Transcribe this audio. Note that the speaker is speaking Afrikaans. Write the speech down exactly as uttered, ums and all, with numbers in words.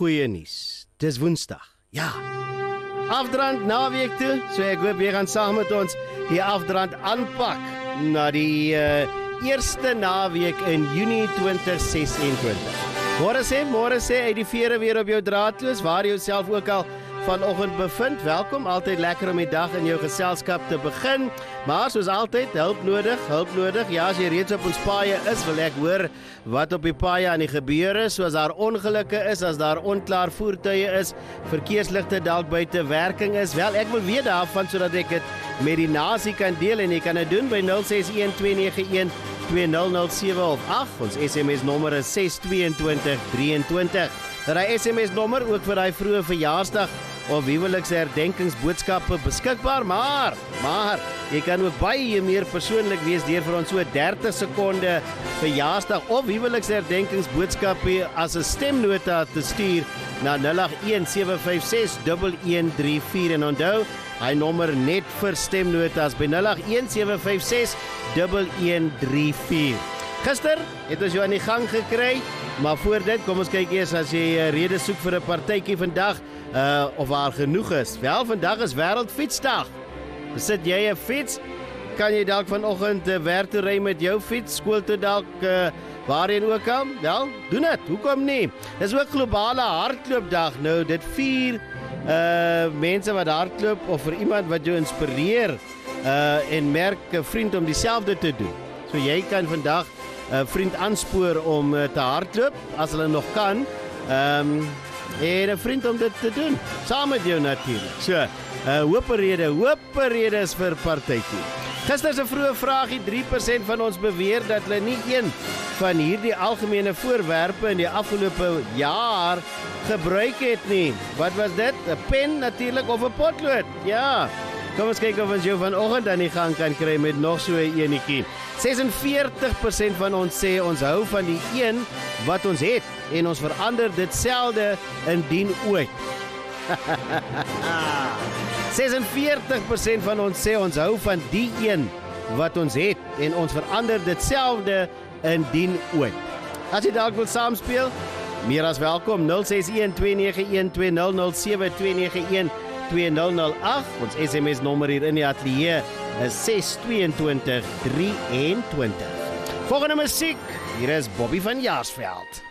goeie nuus. Dis Woensdag. Ja. Afdrand naweek toe, so ek hoop jy gaan saam met ons die afdrand aanpak na die uh, eerste naweek in Junie twintig sesentwintig. Môre sê, môre sê uit die vere weer op jou draadloos, waar jy jouself ook al vanoggend bevind. Welkom, altyd lekker om die dag in jou geselskap te begin. Maar soos altyd, hulp nodig, hulp nodig. Ja, as jy reeds op ons paaie is, wil ek hoor wat op die paaie aan die gebeur is, soos daar ongelukke is, as daar onklaar voertuie is, verkeersligte dalk buite werking is. Wel, ek wil weet daarvan, sodat ek dit met die nasie kan deel, en jy kan dit doen by nul ses een twee nege een twee nul nul sewe of ag. Ons S M S nommer is ses twee twee drie twee. Daai S M S nommer ook vir daai vroeë verjaarsdag of huweliksherdenkingsboodskappe beskikbaar, maar, maar, jy kan ook baie meer persoonlik wees deur vir ons so dertig sekonde verjaarsdag of huweliksherdenkingsboodskappe as 'n stemnota te stuur na nul agt een sewe vyf ses een een drie vier en onthou, hy nommer net vir stemnotas by nul agt een sewe vyf ses een een drie vier. Gister het ons jou aan die gang gekry, maar voor dit, kom ons kyk eers as jy uh, rede soek vir 'n partytjie vandag, uh, of waar genoeg is. Wel, vandag is Wêreldfietsdag. Besit jy 'n fiets? Kan jy dalk vanoggend uh, werk toe ry met jou fiets, skool toe dalk, uh, waarheen ook al? Wel, doen dit, hoekom nie? Dis ook globale hardloopdag. Nou, dit vier uh, mense wat hardloop, of vir iemand wat jou inspireer, uh, en merk 'n vriend om dieselfde te doen. So jy kan vandag 'n uh, vriend aanspoor om uh, te hardloop, as hulle nog kan, um, en 'n vriend om dit te doen, saam met jou natuurlik. So, uh, hoop rede, hoop rede is vir partytjie. Gister se vroeë vraagie, drie persent van ons beweer dat hulle nie een van hierdie algemene voorwerpe in die afgelope jaar gebruik het nie. Wat was dit? 'n Pen natuurlik, of 'n potlood? Ja. Kom ons kyk of ons jou vanoggend aan die gang kan kry met nog so 'n enetjie. ses en veertig persent van ons sê ons hou van die een wat ons het en ons verander dit selde indien ooit. ses en veertig persent van ons sê ons hou van die een wat ons het en ons verander dit selde indien ooit. As jy dalk wil saamspeel, meer as welkom, nul ses een twee nege een twee nul nul sewe twee nege een twee nul nul agt. Ons S M S nommer hier in die ateljee is ses twee twee drie twee. Volgende musiek, hier is Bobby van Jaarsveld.